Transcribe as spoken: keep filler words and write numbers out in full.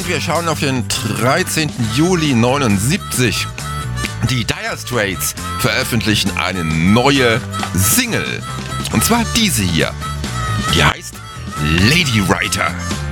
wir schauen auf den dreizehnten Juli neunundsiebzig. Die Dire Straits veröffentlichen eine neue Single. Und zwar diese hier. Die heißt Lady Writer.